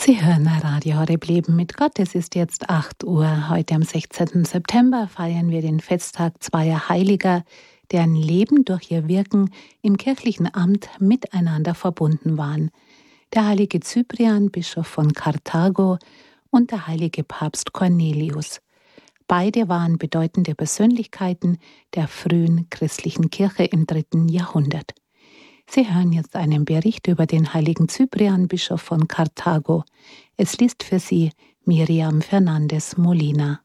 Sie hören Radio Horeb Leben mit Gott. Es ist jetzt 8 Uhr. Heute am 16. September feiern wir den Festtag zweier Heiliger, deren Leben durch ihr Wirken im kirchlichen Amt miteinander verbunden waren. Der heilige Cyprian, Bischof von Karthago, und der heilige Papst Cornelius. Beide waren bedeutende Persönlichkeiten der frühen christlichen Kirche im 3. Jahrhundert. Sie hören jetzt einen Bericht über den heiligen Cyprian, Bischof von Karthago. Es liest für Sie Miriam Fernandes Molina.